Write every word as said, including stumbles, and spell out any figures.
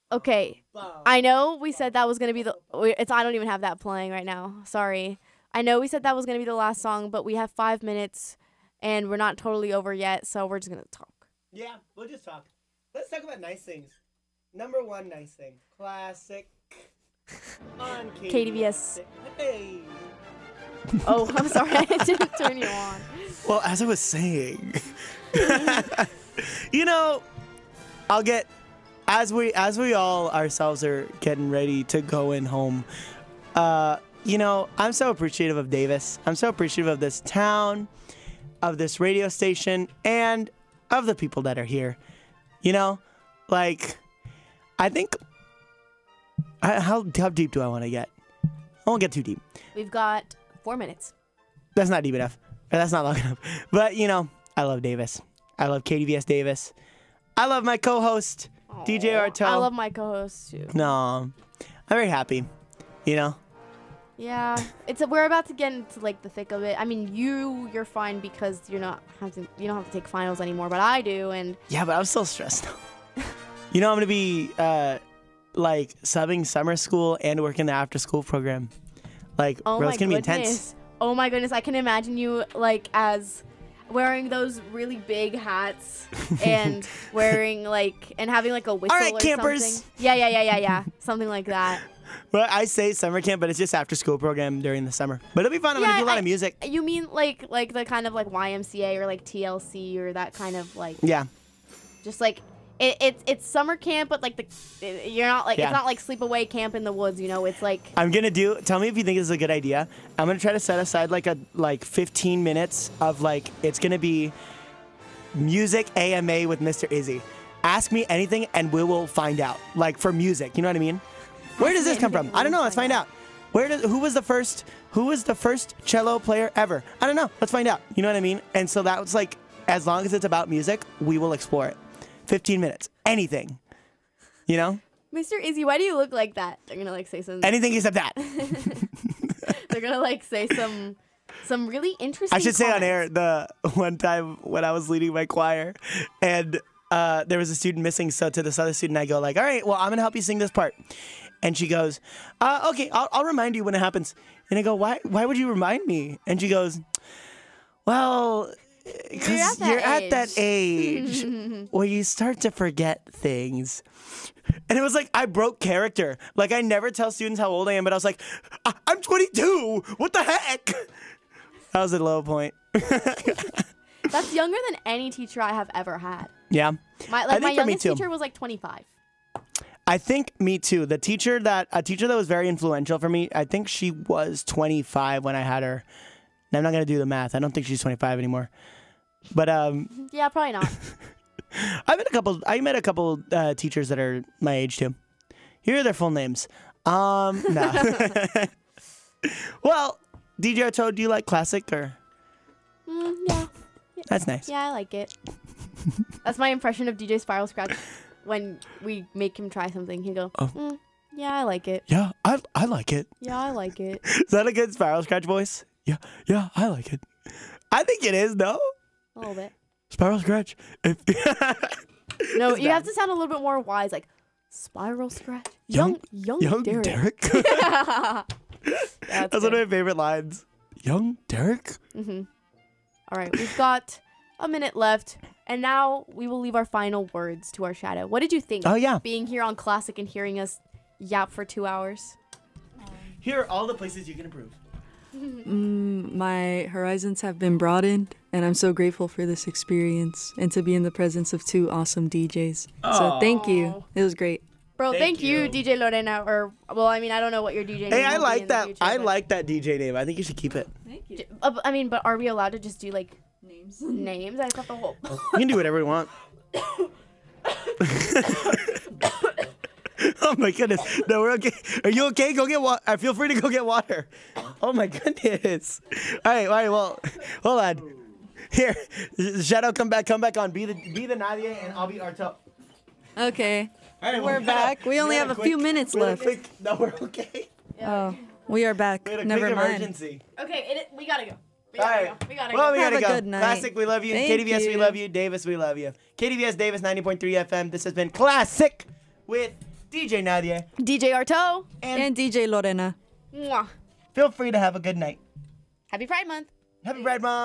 Okay, I know we said that was gonna be the. It's I don't even have that playing right now. Sorry. I know we said that was gonna be the last song, but we have five minutes, and we're not totally over yet, so we're just gonna talk. Yeah, we'll just talk. Let's talk about nice things. Number one nice thing, classic. On K D V S. Hey. Oh, I'm sorry, I didn't turn you on. Well, as I was saying, you know, I'll get as we as we all ourselves are getting ready to go in home. Uh, you know, I'm so appreciative of Davis. I'm so appreciative of this town, of this radio station, and of the people that are here. You know, like I think. I, how how deep do I want to get? I won't get too deep. We've got four minutes. That's not deep enough. Or that's not long enough. But, you know, I love Davis. I love K D V S Davis. I love my co-host, Aww, D J Artel. I love my co-host, too. No, I'm very happy, you know? Yeah, it's a, we're about to get into, like, the thick of it. I mean, you, you're fine because you're not have to, you don't have to take finals anymore, but I do, and... Yeah, but I'm still stressed now. You know, I'm going to be, uh, like, subbing summer school and working the after-school program. Like, oh bro, my it's going to be goodness. intense. Oh, my goodness. I can imagine you, like, as wearing those really big hats and wearing, like, and having, like, a whistle All right, or campers. something. Yeah, yeah, yeah, yeah, yeah. Something like that. Well, I say summer camp, but it's just after-school program during the summer. But it'll be fun. I'm Yeah, going to do a lot I- of music. You mean, like, like the kind of, like, Y M C A or, like, T L C or that kind of, like, Yeah. just, like... It, it's it's summer camp, but like the it, you're not like Yeah. it's not like sleepaway camp in the woods, you know. It's like I'm gonna do. Tell me if you think this is a good idea. I'm gonna try to set aside like a like fifteen minutes of like it's gonna be music A M A with Mister Izzy. Ask me anything and we will find out. Like for music, you know what I mean? Where does this come from? I don't know. Let's find out. Where does who was the first who was the first cello player ever? I don't know. Let's find out. You know what I mean? And so that was like as long as it's about music, we will explore it. fifteen minutes. Anything. You know? Mister Izzy, why do you look like that? They're gonna like say something. Anything except that. They're gonna like say some some really interesting. I should say on comments. air the one time when I was leading my choir and uh, there was a student missing. So to this other student, I go like, all right, well, I'm going to help you sing this part. And she goes, uh, okay, I'll, I'll remind you when it happens. And I go, why, why would you remind me? And she goes, well, because You're you're at at that that age where you start to forget things. And it was like, I broke character. Like, I never tell students how old I am, but I was like, I- I'm twenty-two. What the heck? That was a low point. That's younger than any teacher I have ever had. Yeah. My I like my think for me youngest too. teacher was like twenty-five. I think me too. The teacher that, a teacher that was very influential for me, I think she was twenty-five when I had her. And I'm not going to do the math. I don't think she's twenty-five anymore. But um, Yeah, probably not. I met a couple. I met a couple uh, teachers that are my age too. Here are their full names. Um, no. Well, D J Arto, do you like classic or? Mm, yeah, That's nice. yeah, I like it. That's my impression of D J Spiral Scratch. When we make him try something, he'll go, Oh. mm, "Yeah, I like it. Yeah, I I like it. Yeah, I like it." Is that a good Spiral Scratch voice? Yeah, yeah, I like it. I think it is. No, A little bit. Spiral Scratch. If No, It's you have bad. to sound a little bit more wise, like Spiral Scratch. Young- Young, young, Young Derek. Derek. That's That's good. one of my favorite lines. Young Derek. Mm-hmm. All right, we've got a minute left, and now we will leave our final words to our shadow. What did you think? Oh yeah. Being here on Classic and hearing us yap for two hours. Here are all the places you can improve. Mm, my horizons have been broadened, and I'm so grateful for this experience and to be in the presence of two awesome D Js. So thank you. It was great. Bro, Thank thank, you. you. D J Lorena. Or well, I mean, I don't know what your D J name Hey, I will be in like the that. future, I but- like that D J name. I think you should keep it. Thank you. J- uh, I mean, but are we allowed to just do like Names. names? I thought the whole. You can do whatever you want. Oh my goodness. No, we're okay. Are you okay? Go get water. Uh, feel free to go get water. Oh my goodness. All right, all right, well, hold on. Here, Shadow, come back, come back on. Be the be the Nadia and I'll be Arto. Okay. All right, We're we back. We only had have a few minutes we had a left. quick- no, we're okay. Oh, we are back. We had a Never quick mind. emergency. Okay, it, we gotta go. We All gotta right. go. We gotta Well, go. we Have gotta a go. good night. Classic, we love you. Thank K D V S, we you. love you. Davis, we love you. K D V S Davis, ninety point three F M. This has been Classic with D J Nadia, D J Arto. and, And D J Lorena. Mwah. feel free to have a good night. Happy Pride Month. Happy Pride Month.